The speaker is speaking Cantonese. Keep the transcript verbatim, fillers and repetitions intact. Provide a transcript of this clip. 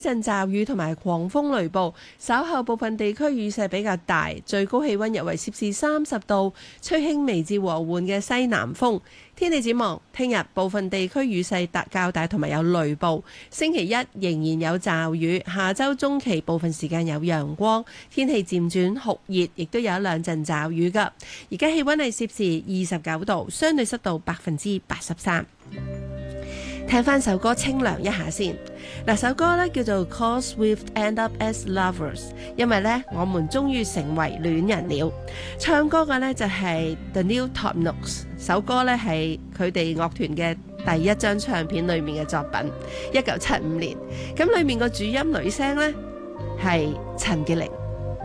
陣驟雨同埋狂風雷暴，稍後部分地區雨勢比較大，最高氣溫約為攝氏三十度，吹輕微至和緩嘅西南風。天氣展望，聽日部分地區雨勢大較大，同埋有雷暴。星期一仍然有驟雨，下周中期部分時間有陽光，天氣漸轉酷熱，亦都有一兩陣驟雨㗎。而家氣溫係攝氏二十九度，相對濕度百分之八十三。聽翻首歌清涼一下先。嗱，首歌咧叫做 Cause We've End Up As Lovers， 因為咧我們終於成為戀人了。唱歌嘅咧就係 The New Top Notes， 首歌咧係佢哋樂團嘅第一張唱片裏面嘅作品，一九七五年。咁裏面個主音女聲咧係陳潔靈。